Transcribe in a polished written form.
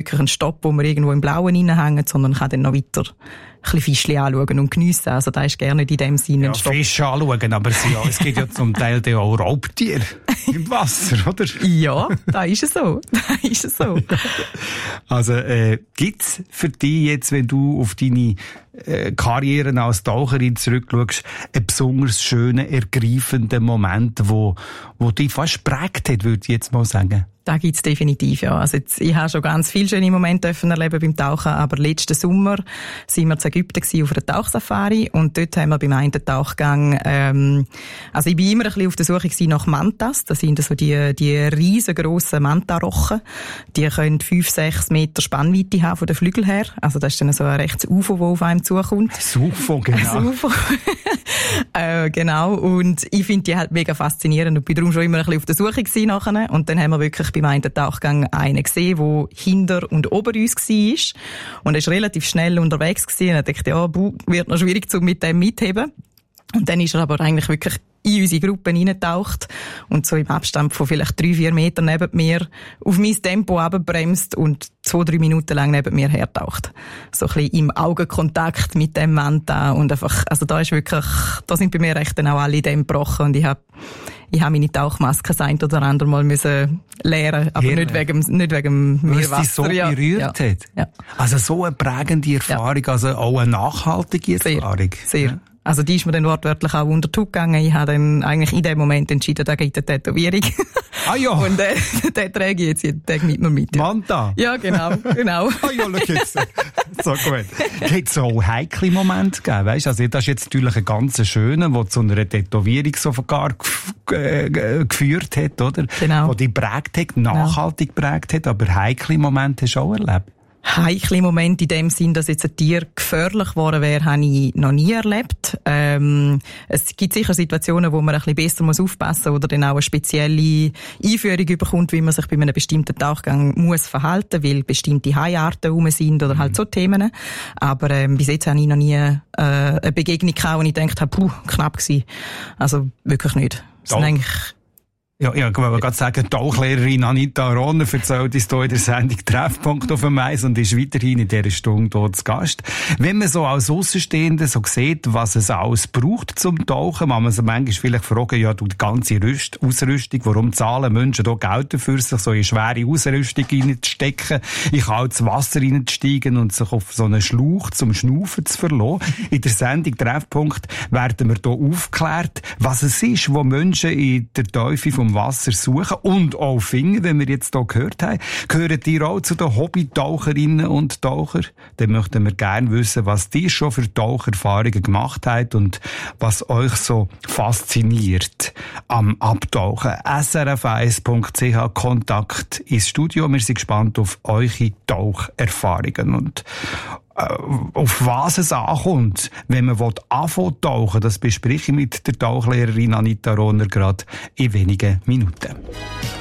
wirklich ein Stopp, wo man irgendwo im Blauen reinhängt, sondern kann dann noch weiter ein bisschen Fischchen anschauen und geniessen. Also da ist gerne nicht in dem Sinne ein Stopp. Fische anschauen, aber es gibt ja zum Teil auch Raubtiere im Wasser, oder? Ja, da ist es so. Also, gibt's für dich jetzt, wenn du auf deine Karriere als Taucherin zurückschaust, einen besonders schönen, ergreifenden Moment, wo dich fast geprägt hat, würde ich jetzt mal sagen? Da gibt's definitiv, ja. Also ich habe schon ganz viele schöne Momente erleben beim Tauchen, aber letzten Sommer sind wir in Ägypten auf einer Tauchsafari und dort haben wir beim einen Tauchgang, also ich bin immer ein bisschen auf der Suche nach Mantas. Das sind so die riesengroßen Mantarochen. Die können 5-6 Meter Spannweite haben von den Flügeln her. Also das ist dann so ein rechtes UFO, das auf einem zukommt. Das UFO, genau. Das UFO. Genau. Und ich finde die halt mega faszinierend und bin darum schon immer ein bisschen auf der Suche gewesen nachher. Und dann haben wir wirklich beim einen Tauchgang einen gesehen, der hinter und ober uns war. Und er ist relativ schnell unterwegs gewesen. Und er dachte, ja, wird noch schwierig, mit dem mitheben. Und dann ist er aber eigentlich wirklich in unsere Gruppe reingetaucht und so im Abstand von vielleicht 3-4 Metern neben mir auf mein Tempo runterbremst und 2-3 Minuten lang neben mir hertaucht. So ein bisschen im Augenkontakt mit dem Manta und einfach, also da ist wirklich, da sind bei mir echt dann auch alle Dämme gebrochen und ich habe meine Tauchmaske das ein oder andere Mal müssen lernen, aber nicht wegen Meerwasser. Weil es dich so berührt hat. Ja. Also so eine prägende Erfahrung, also auch eine nachhaltige Erfahrung. Sehr. Ja. Also die ist mir dann wortwörtlich auch unter die Haut gegangen. Ich habe dann eigentlich in dem Moment entschieden, da gibt eine Tätowierung. Ah ja. Und den trage ich jetzt jeden Tag mit mir mit. Ja. Manta? Ja, genau. Ah ja, schau jetzt. So gut. Hat es auch heikle Momente gegeben, weißt du? Also das ist jetzt natürlich ein ganz schöner, der zu einer Tätowierung sogar geführt hat, oder? Genau. Der die prägt hat, nachhaltig prägt hat, aber heikle Momente hast du auch erlebt? Heikle Momente in dem Sinn, dass jetzt ein Tier gefährlich geworden wäre, habe ich noch nie erlebt. Es gibt sicher Situationen, wo man ein bisschen besser aufpassen muss oder dann auch eine spezielle Einführung bekommt, wie man sich bei einem bestimmten Tauchgang muss verhalten, weil bestimmte Haiarten rum sind oder halt so Themen. Aber bis jetzt habe ich noch nie eine Begegnung gehabt, wo ich gedacht habe, knapp gewesen. Also wirklich nicht. Das sind eigentlich Ja, ich wollte gerade sagen, Tauchlehrerin Anita Rohner erzählt uns hier in der Sendung Treffpunkt auf dem Mais und ist weiterhin in dieser Stunde hier zu Gast. Wenn man so als Aussenstehender so sieht, was es alles braucht zum Tauchen, kann man sich manchmal vielleicht fragen, ja, die ganze Ausrüstung, warum zahlen Menschen hier Geld dafür, sich so in schwere Ausrüstung reinzustecken, in kaltes Wasser reinzusteigen und sich auf so einen Schlauch zum Schnaufen zu verlassen. In der Sendung Treffpunkt werden wir hier aufgeklärt, was es ist, wo Menschen in der Tiefe vom Wasser suchen und auch finden, wenn wir jetzt hier gehört haben. Gehören ihr auch zu den Hobby-Taucherinnen und Taucher? Dann möchten wir gerne wissen, was ihr schon für Taucherfahrungen gemacht habt und was euch so fasziniert am Abtauchen. srf1.ch Kontakt ins Studio. Wir sind gespannt auf eure Taucherfahrungen und auf was es ankommt, wenn man anfangen tauchen, das bespreche ich mit der Tauchlehrerin Anita Rohner gerade in wenigen Minuten.